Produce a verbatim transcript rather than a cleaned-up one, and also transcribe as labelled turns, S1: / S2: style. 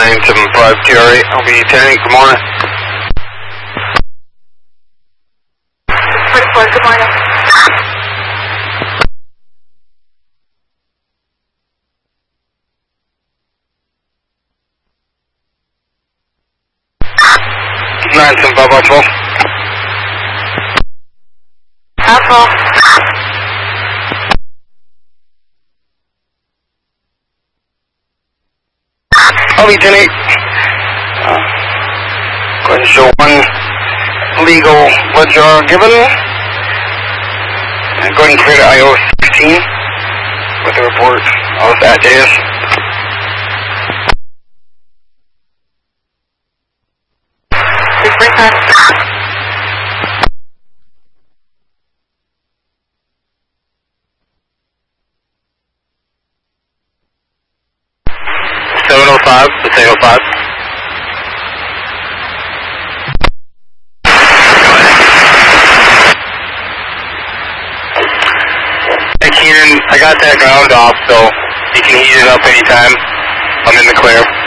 S1: nine seven five T R eight, I'll be ten eight, good morning.
S2: forty-four, good morning.
S1: nine seven five Alpha.
S2: Alpha.
S1: I'll be ten eight. Uh, go ahead and show one legal ledger given. And go ahead and create I O sixteen with the report of that J S.
S2: six three five.
S1: seven oh five, the eight oh five. Hey Keenan, I got that ground off, so you can heat it up anytime. I'm in the clear.